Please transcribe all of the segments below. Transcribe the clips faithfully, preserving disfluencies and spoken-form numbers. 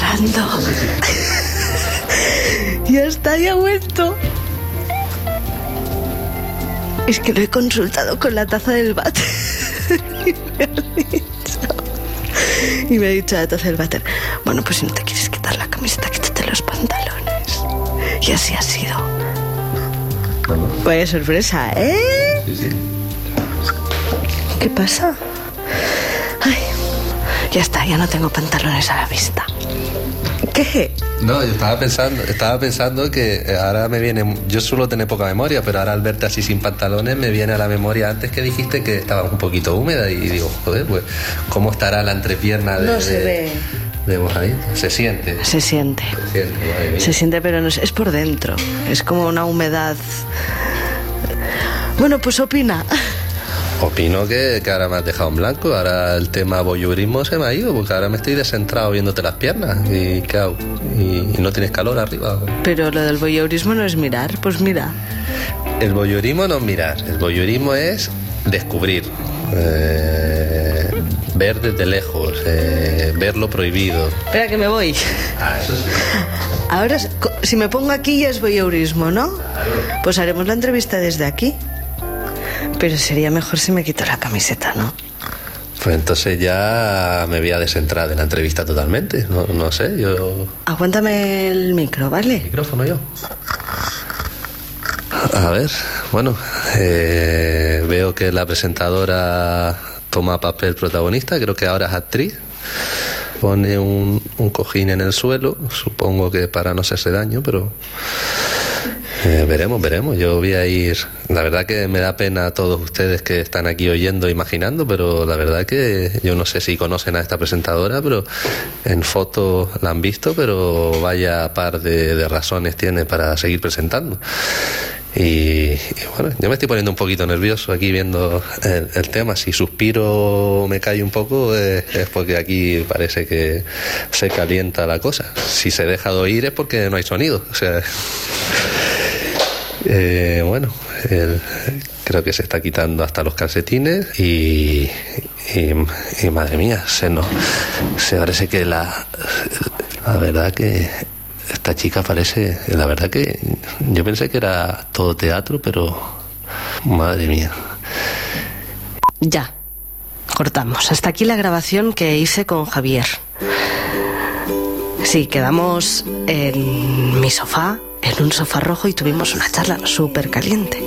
llorando. Ya está, ya ha vuelto. Es que lo he consultado con la taza del váter. Y me ha dicho, y me ha dicho la taza del váter: bueno, pues si no te quieres quitar la camiseta, quítate los pantalones. Y así ha sido. Vaya sorpresa, ¿eh? Sí, sí. ¿Qué pasa? Ay, ya está, ya no tengo pantalones a la vista. ¿Qué? No, yo estaba pensando, estaba pensando que ahora me viene, yo suelo tener poca memoria, pero ahora al verte así sin pantalones me viene a la memoria antes que dijiste que estaba un poquito húmeda y digo, joder, pues ¿cómo estará la entrepierna de... No se de, ve. de mojadito? Se siente. Se siente. Se siente, madre mía. Se siente, pero no es, es por dentro. Es como una humedad. Bueno, pues opina. Opino que, que ahora me has dejado en blanco. Ahora el tema voyeurismo se me ha ido, porque ahora me estoy descentrado viéndote las piernas. ¿Y qué hago? Y, y no tienes calor arriba. Pero lo del voyeurismo no es mirar, pues mira. El voyeurismo no es mirar, el voyeurismo es descubrir, eh, ver desde lejos, eh, ver lo prohibido. Espera que me voy. Ah, eso sí. Ahora, si me pongo aquí ya es voyeurismo, ¿no? Claro. Pues haremos la entrevista desde aquí. Pero sería mejor si me quito la camiseta, ¿no? Pues entonces ya me voy a descentrar de la entrevista totalmente. No, no sé, yo... Aguántame el micro, ¿vale? Micrófono yo. A ver, bueno, eh, veo que la presentadora toma papel protagonista, creo que ahora es actriz. Pone un, un cojín en el suelo, supongo que para no hacerse daño, pero... Eh, veremos, veremos. Yo voy a ir... La verdad que me da pena a todos ustedes que están aquí oyendo, imaginando, pero la verdad que yo no sé si conocen a esta presentadora, pero en foto la han visto, pero vaya par de, de razones tiene para seguir presentando. Y, y bueno, yo me estoy poniendo un poquito nervioso aquí viendo el, el tema. Si suspiro me callo un poco eh, es porque aquí parece que se calienta la cosa. Si se deja de oír es porque no hay sonido. O sea... Eh, bueno, el, creo que se está quitando hasta los calcetines y, y, y madre mía, se nos, se parece que la, la verdad que esta chica parece, la verdad que yo pensé que era todo teatro, pero madre mía. Ya, cortamos. Hasta aquí la grabación que hice con Javier. Sí, quedamos en mi sofá, en un sofá rojo, y tuvimos una charla súper caliente.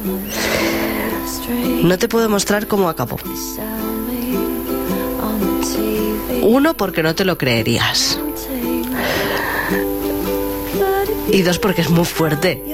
No te puedo mostrar cómo acabó. Uno, porque no te lo creerías. Y dos, porque es muy fuerte.